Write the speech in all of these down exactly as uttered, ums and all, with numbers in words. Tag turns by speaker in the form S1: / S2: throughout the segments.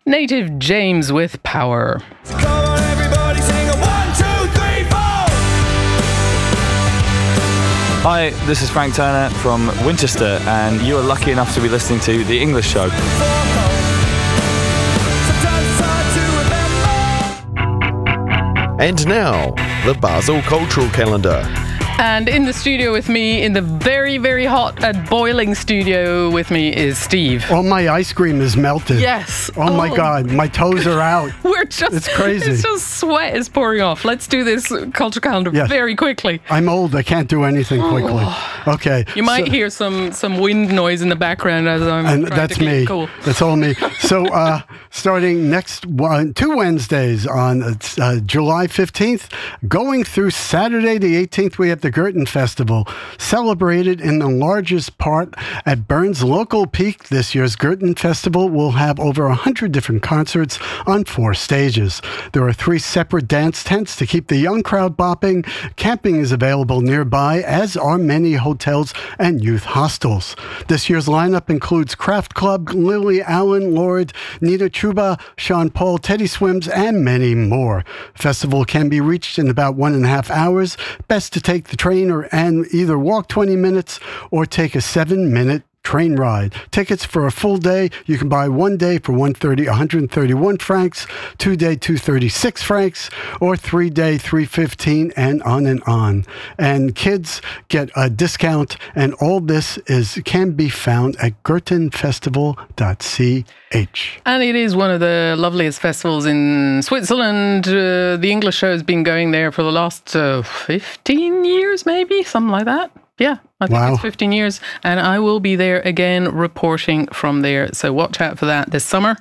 S1: Native James with Power.
S2: Come on, everybody, sing a one, two, three, four.
S3: Hi, this is Frank Turner from Winchester, and you are lucky enough to be listening to The English Show.
S4: And now, the Basel Cultural Calendar.
S1: And in the studio with me, in the very, very hot and boiling studio with me is Steve.
S5: Oh, my ice cream is melted.
S1: Yes.
S5: Oh, my God, my toes are out.
S1: We're just,
S5: it's crazy.
S1: It's just sweat is pouring off. Let's do this culture calendar
S5: yes.
S1: very quickly.
S5: I'm old. I can't do anything quickly.
S1: Oh.
S5: Okay.
S1: You might
S5: so,
S1: hear some, some wind noise in the background as I'm
S5: and
S1: trying
S5: that's
S1: to keep
S5: me.
S1: cool.
S5: That's all me. So uh, starting next one, two Wednesdays on uh, July fifteenth, going through Saturday the eighteenth, we have the Girton Festival. Celebrated in the largest part at Bern's local peak. This year's Girton Festival will have over one hundred different concerts on four stages. There are three separate dance tents to keep the young crowd bopping. Camping is available nearby, as are many hotels and youth hostels. This year's lineup includes Craft Club, Lily Allen, Lord, Nita Chuba, Sean Paul, Teddy Swims, and many more. Festival can be reached in about one and a half hours. Best to take the train or and either walk twenty minutes or take a seven minute train ride. Tickets for a full day, you can buy one day for one hundred thirty-one francs, two day two hundred thirty-six francs, or three day three hundred fifteen, and on and on. And kids get a discount, and all this is can be found at girton festival dot c h.
S1: And it is one of the loveliest festivals in Switzerland. Uh, the English show has been going there for the last uh, fifteen years, maybe, something like that. Yeah, I think
S5: wow.
S1: it's fifteen years, and I will be there again reporting from there. So watch out for that this summer.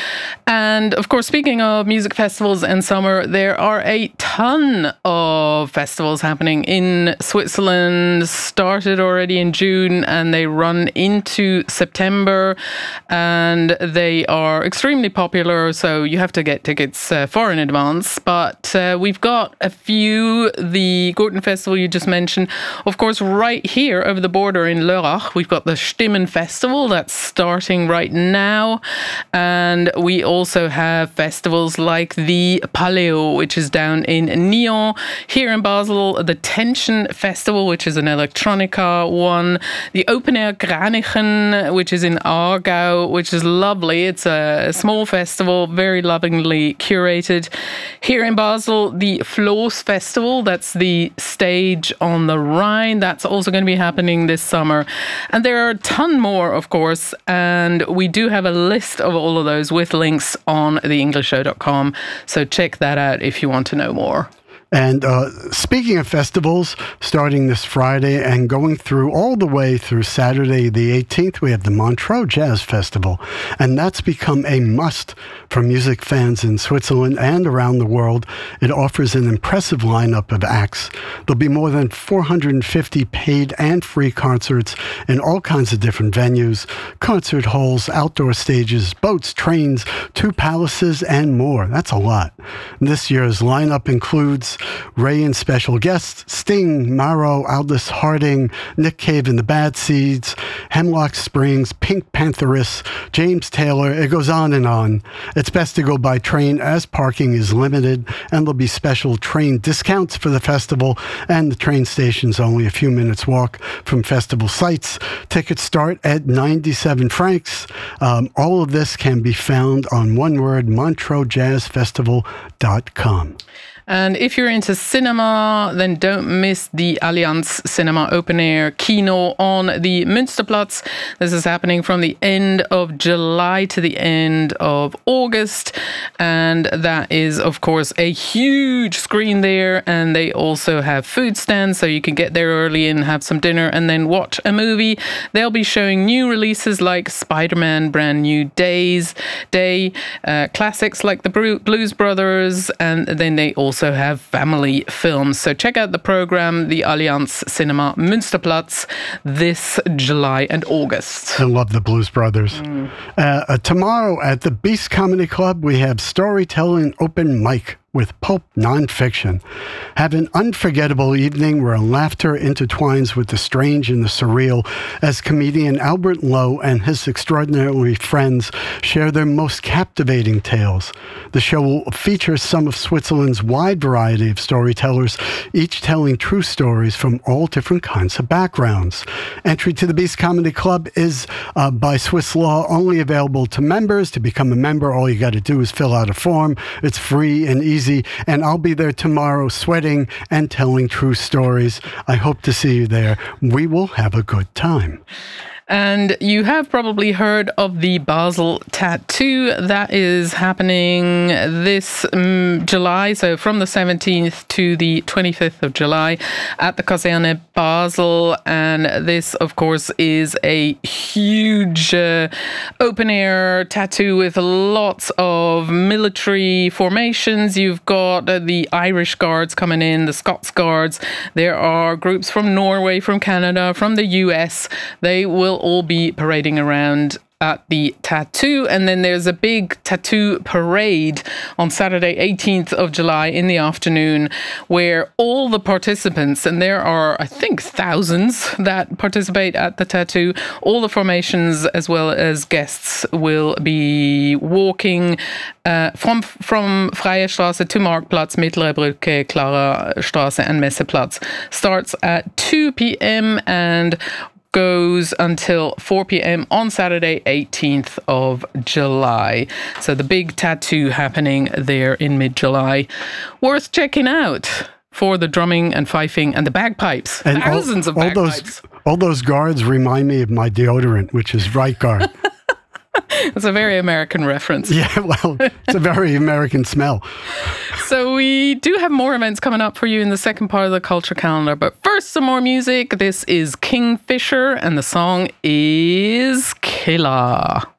S1: And of course, speaking of music festivals and summer, there are a ton of festivals happening in Switzerland. Started already in June and they run into September, and they are extremely popular. So you have to get tickets uh, far in advance. But uh, we've got a few. The Girton Festival you just mentioned, of course, right here over the border in Lörrach, we've got the Stimmen Festival that's starting right now, and we also have festivals like the Paleo, which is down in Nyon. Here in Basel, the Tension Festival, which is an electronica one, the Open Air Kranichen, which is in Aargau, which is lovely. It's a small festival, very lovingly curated. Here in Basel, the Floß Festival, that's the stage on the Rhine. That's also going to be happening this summer. And there are a ton more, of course, and we do have a list of all of those with links on the english show dot com. So check that out if you want to know more.
S5: And uh, speaking of festivals, starting this Friday and going through all the way through Saturday the eighteenth, we have the Montreux Jazz Festival. And that's become a must for music fans in Switzerland and around the world. It offers an impressive lineup of acts. There'll be more than four hundred fifty paid and free concerts in all kinds of different venues, concert halls, outdoor stages, boats, trains, two palaces, and more. That's a lot. This year's lineup includes Ray and special guests, Sting, Maro, Aldous Harding, Nick Cave and the Bad Seeds, Hemlock Springs, Pink Panthers, James Taylor. It goes on and on. It's best to go by train as parking is limited, and there'll be special train discounts for the festival, and the train station's only a few minutes walk from festival sites. Tickets start at ninety-seven francs. Um, all of this can be found on one word, montreux jazz festival dot com.
S1: And if you're into cinema, then don't miss the Allianz Cinema Open Air Kino on the Münsterplatz. This is happening from the end of July to the end of August. And that is, of course, a huge screen there. And they also have food stands, so you can get there early and have some dinner and then watch a movie. They'll be showing new releases like Spider-Man Brand New Days, Day, uh, classics like the Blues Brothers, and then they also also have family films. So check out the program, the Allianz Cinema Münsterplatz, this July and August.
S5: I love the Blues Brothers. Mm. Uh, uh, tomorrow at the Beast Comedy Club, we have Storytelling Open Mic. with pulp nonfiction. Have an unforgettable evening where laughter intertwines with the strange and the surreal as comedian Albert Lowe and his extraordinary friends share their most captivating tales. The show will feature some of Switzerland's wide variety of storytellers, each telling true stories from all different kinds of backgrounds. Entry to the Beast Comedy Club is uh, by Swiss law only available to members. To become a member, all you got to do is fill out a form. It's free and easy, and I'll be there tomorrow sweating and telling true stories. I hope to see you there. We will have a good time.
S1: And you have probably heard of the Basel Tattoo that is happening this um, July, so from the seventeenth to the twenty-fifth of July at the Kaserne Basel. And this, of course, is a huge uh, open-air tattoo with lots of military formations. You've got uh, the Irish Guards coming in, the Scots Guards. There are groups from Norway, from Canada, from the U S. They will all be parading around at the tattoo. And then there's a big tattoo parade on Saturday, eighteenth of July in the afternoon, where all the participants, and there are, I think, thousands that participate at the tattoo, all the formations as well as guests will be walking uh, from from Freie Straße to Marktplatz, Mittlere Brücke, Clara Straße and Messeplatz. Starts at two p.m. and goes until four p.m. on Saturday, eighteenth of July. So the big tattoo happening there in mid-July. Worth checking out for the drumming and fifing and the bagpipes.
S5: And
S1: Thousands
S5: all,
S1: of
S5: all
S1: bagpipes.
S5: those, all those guards remind me of my deodorant, which is Right Guard.
S1: It's a very American reference.
S5: Yeah, well, it's a very American smell.
S1: So we do have more events coming up for you in the second part of the Culture Calendar. But first, some more music. This is Kingfisher, and the song is Killer.